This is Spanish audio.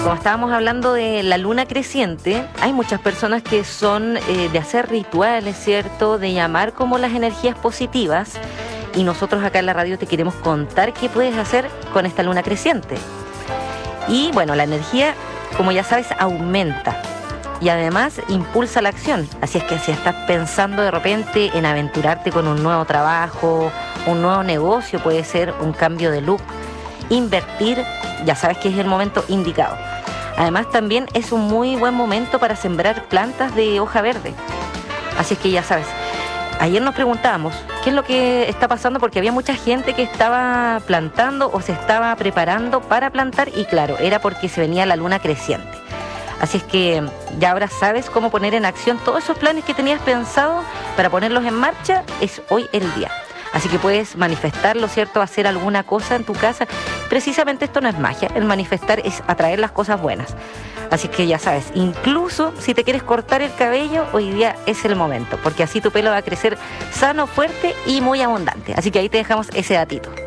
como estábamos hablando de la luna creciente, hay muchas personas que son de hacer rituales, ¿cierto? De llamar como las energías positivas. Y nosotros acá en la radio te queremos contar qué puedes hacer con esta luna creciente. Y bueno, la energía, como ya sabes, aumenta. Y además impulsa la acción. Así es que si estás pensando de repente en aventurarte con un nuevo trabajo, un nuevo negocio, puede ser un cambio de look, invertir, ya sabes que es el momento indicado. Además también es un muy buen momento para sembrar plantas de hoja verde. Así es que ya sabes, ayer nos preguntábamos qué es lo que está pasando porque había mucha gente que estaba plantando o se estaba preparando para plantar y claro, era porque se venía la luna creciente. Así es que ya ahora sabes cómo poner en acción todos esos planes que tenías pensado para ponerlos en marcha, es hoy el día. Así que puedes manifestarlo, ¿cierto? Hacer alguna cosa en tu casa. Precisamente esto no es magia, el manifestar es atraer las cosas buenas. Así que ya sabes, incluso si te quieres cortar el cabello, hoy día es el momento, porque así tu pelo va a crecer sano, fuerte y muy abundante. Así que ahí te dejamos ese datito.